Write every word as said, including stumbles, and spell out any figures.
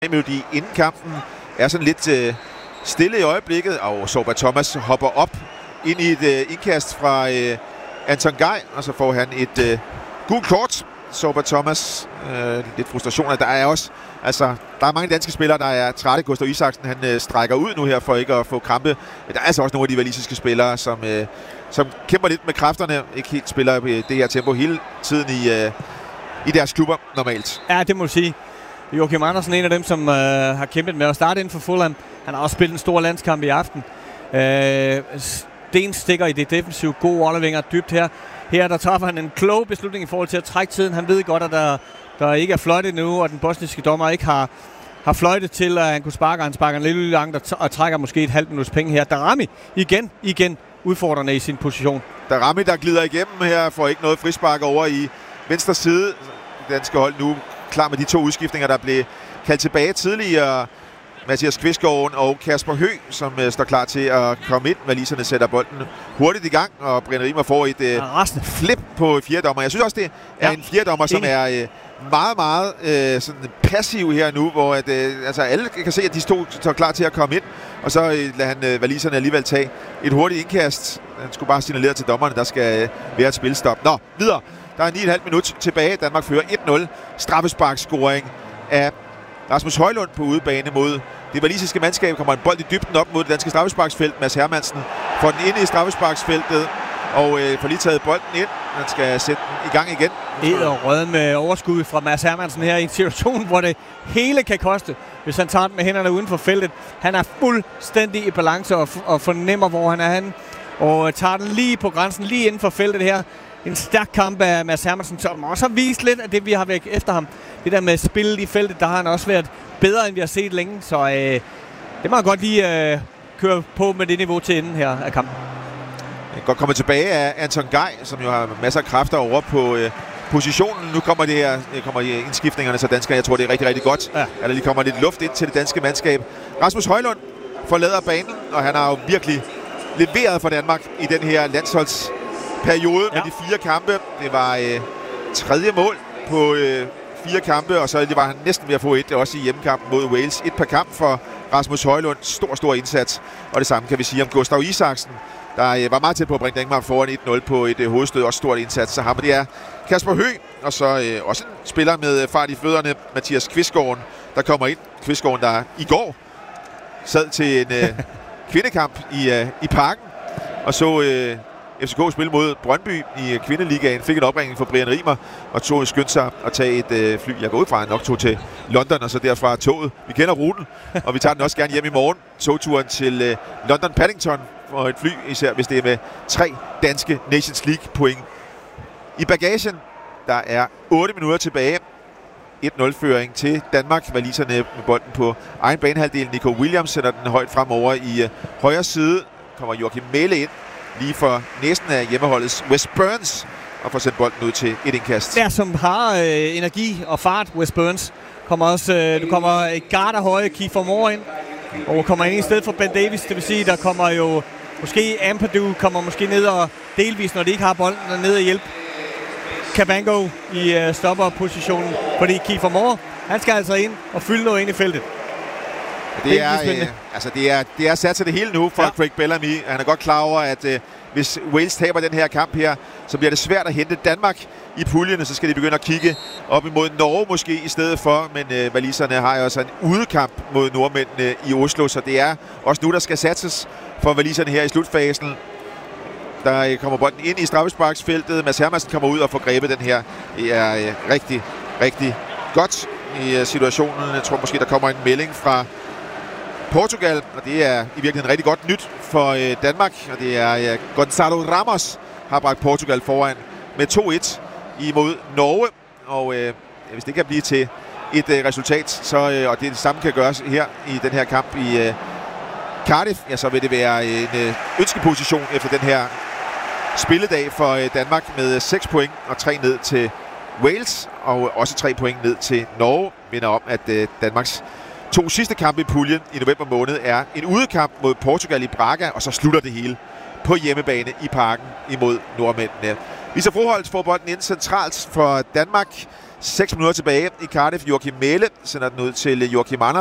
melodi inden kampen er sådan lidt øh, stille i øjeblikket, og Sorba Thomas hopper op ind i et øh, indkast fra øh, Anton Gej, og så får han et øh, gult kort. Sorba Thomas, øh, lidt frustrationer. Der er også, altså, der er mange danske spillere, der er trætte. Gustav Isaksen, han øh, strækker ud nu her for ikke at få krampe. Men der er altså også nogle af de walisiske spillere, som, øh, som kæmper lidt med kræfterne. Ikke helt spiller på det her tempo hele tiden i, øh, i deres klubber normalt. Ja, det må du sige. Joachim Andersen er en af dem, som øh, har kæmpet med at starte inden for Fulham. Han har også spillet en stor landskamp i aften. Øh, Sten stikker i det defensive. God Ollevinger dybt her. Her der træffer han en klog beslutning i forhold til at trække tiden. Han ved godt, at der, der ikke er fløjtet nu, og den bosniske dommer ikke har, har fløjtet til, at han kunne sparke. Han sparker en lille langt og trækker måske et halvt minuts penge her. Darami igen, igen udfordrende i sin position. Darami, der glider igennem her, får ikke noget frispark over i venstre side. Det danske hold nu klar med de to udskiftninger, der blev kaldt tilbage tidligere. Mathias Kvistgaard og Kasper Høgh, som uh, står klar til at komme ind. Waliserne sætter bolden hurtigt i gang, og Brian Riemer får et uh, flip på fjerdommer. Jeg synes også, det er ja. en fjerdommer, som er uh, meget, meget uh, sådan passiv her nu, hvor at, uh, altså, alle kan se, at de stod, står klar til at komme ind, og så uh, lader han uh, Waliserne alligevel tage et hurtigt indkast. Han skulle bare signalere til dommerne, der skal uh, være et spilstop. Nå, videre. Der er ni komma fem minut tilbage. Danmark fører et nul. Straffesparkscoring af Rasmus Højlund på udebane mod det walisiske mandskab. Kommer en bold i dybden op mod det danske straffesparksfelt. Mads Hermansen får den ind i straffesparksfeltet og øh, får lige taget bolden ind. Han skal sætte den i gang igen. Ederrød med overskud fra Mads Hermansen her i en situation, hvor det hele kan koste, hvis han tager den med hænderne uden for feltet. Han er fuldstændig i balance og, og fornemmer, hvor han er henne. Og tager den lige på grænsen, lige inden for feltet her. En stærk kamp af Mads Hermansen, som også har vist lidt af det, vi har væk efter ham. Det der med spillet i feltet, der har han også været bedre, end vi har set længe. Så øh, det må jeg godt lige øh, køre på med det niveau til enden her af kampen. Jeg godt komme tilbage af Anton Gej, som jo har masser af kræfter over på øh, positionen. Nu kommer det her, kommer de indskiftningerne, så danskere, jeg tror, det er rigtig, rigtig godt. Ja. At der lige kommer lidt luft ind til det danske mandskab. Rasmus Højlund forlader banen, og han har jo virkelig leveret for Danmark i den her landsholdsperiode ja. med de fire kampe. Det var øh, tredje mål på øh, fire kampe, og så var han næsten ved at få et, også i hjemmekampen mod Wales. Et per kamp for Rasmus Højlund. Stor, stor indsats. Og det samme kan vi sige om Gustav Isaksen, der øh, var meget tæt på at bringe Danmark foran et nul på et øh, hovedstød. Også stort indsats. Så har man det er Kasper Høgh, og så øh, også en spiller med fart i fødderne, Mathias Kvistgaard, der kommer ind. Kvistgaard, der i går sad til en øh, kvindekamp i, øh, i parken, og så øh, F C K spille mod Brøndby i kvindeligaen, fik en opringning fra Brian Riemer, og tog skyndte sig at tage et øh, fly. Jeg går ud fra, at han nok tog til London, og så derfra toget. Vi kender ruten, og vi tager den også gerne hjem i morgen. Togturen til øh, London Paddington for et fly, især hvis det er med tre danske Nations League point i bagagen. Der er otte minutter tilbage. et nul-føring til Danmark. Waliserne med bolden på egen banehalvdel. Nico Williams sætter den højt fremover i øh, højre side. Kommer Joachim Mæhle ind lige for næsten af hjemmeholdets Wes Burns og får sendt bolden ud til et indkast. Der som har øh, energi og fart, Wes Burns. Kommer også, øh, du kommer Garda høje, Kiefer Moore ind, og kommer ind i stedet for Ben Davis. Det vil sige, der kommer jo måske Ampadu kommer måske ned og delvis, når de ikke har bolden, ned og hjælpe Cabango i øh, stopperpositionen, fordi Kiefer Moore, han skal altså ind og fylde noget ind i feltet. Det, det er, øh, altså det er, det er sat til det hele nu for ja. Craig Bellamy. Han er godt klar over, at øh, hvis Wales taber den her kamp her, så bliver det svært at hente Danmark i puljerne. Så skal de begynde at kigge op imod Norge måske i stedet for. Men øh, waliserne har jo også en udekamp mod nordmændene i Oslo, så det er også nu, der skal satses for waliserne her i slutfasen. Der øh, kommer bolden ind i straffesparksfeltet. Mads Hermansen kommer ud og får grebet den her. Det er øh, rigtig, rigtig godt i øh, situationen. Jeg tror måske, der kommer en melding fra Portugal, og det er i virkeligheden rigtig godt nyt for øh, Danmark, og det er øh, Gonzalo Ramos har bragt Portugal foran med to et imod Norge, og øh, hvis det kan blive til et øh, resultat, så, øh, og det, det samme kan gøres her i den her kamp i øh, Cardiff, ja, så vil det være en øh, ønskeposition efter den her spilledag for øh, Danmark med seks point og tre ned til Wales, og også tre point ned til Norge. Minder om, at øh, Danmarks to sidste kampe i puljen i november måned er en udekamp mod Portugal i Braga, og så slutter det hele på hjemmebane i Parken imod nordmændene. Vi ser Froholdt-fodbolden ind centralt for Danmark. seks minutter tilbage i Cardiff. Joachim Mæhle sender den ud til Joachim Andersen.